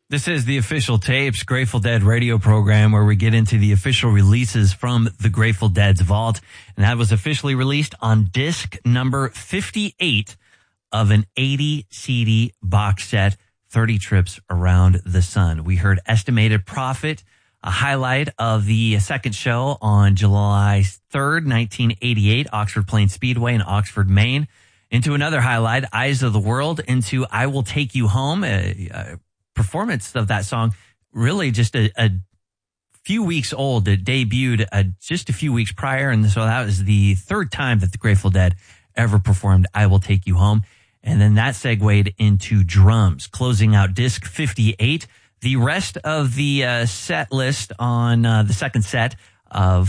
This is the Official Tapes Grateful Dead radio program where we get into the official releases from the Grateful Dead's vault. And that was officially released on disc number 58 of an 80 CD box set, 30 Trips Around the Sun. We heard Estimated Profit, a highlight of the second show on July 3rd, 1988, Oxford Plains Speedway in Oxford, Maine. Into another highlight, Eyes of the World, into I Will Take You Home, a performance of that song, really just a few weeks old. It debuted just a few weeks prior, and so that was the third time that the Grateful Dead ever performed I Will Take You Home. And then that segued into drums, closing out disc 58. The rest of the set list on the second set of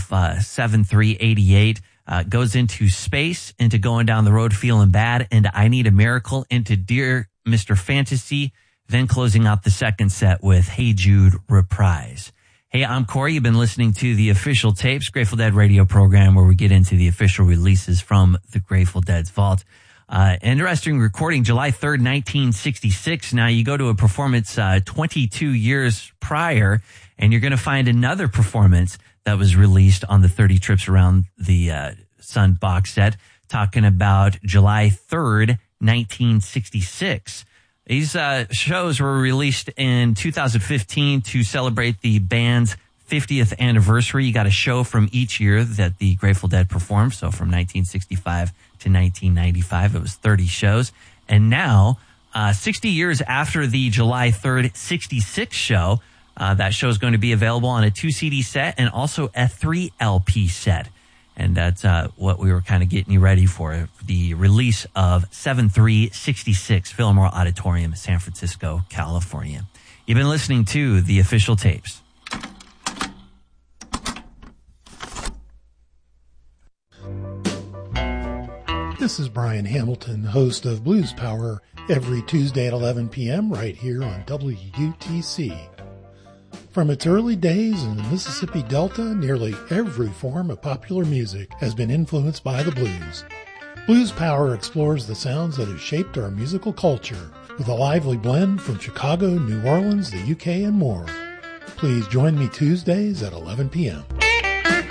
7-3-88 goes into Space, into Going Down the Road Feeling Bad, into I Need a Miracle, into Dear Mr. Fantasy, then closing out the second set with Hey Jude Reprise. Hey, I'm Corey. You've been listening to the Official Tapes Grateful Dead radio program where we get into the official releases from the Grateful Dead's vault. Interesting recording, July 3rd, 1966. Now you go to a performance 22 years prior, and you're going to find another performance that was released on the 30 Trips Around the Sun box set, talking about July 3rd, 1966. These shows were released in 2015 to celebrate the band's 50th anniversary. You got a show from each year that the Grateful Dead performed. So from 1965 to 1995, it was 30 shows. And now, 60 years after the July 3rd, 66 show, that show is going to be available on a 2 CD set and also a 3 LP set. And that's what we were kind of getting you ready for, the release of 7-3-66 Fillmore Auditorium, San Francisco, California. You've been listening to the Official Tapes. This is Brian Hamilton, host of Blues Power, every Tuesday at 11 p.m. right here on WUTC. From its early days in the Mississippi Delta, nearly every form of popular music has been influenced by the blues. Blues Power explores the sounds that have shaped our musical culture with a lively blend from Chicago, New Orleans, the UK, and more. Please join me Tuesdays at 11 p.m.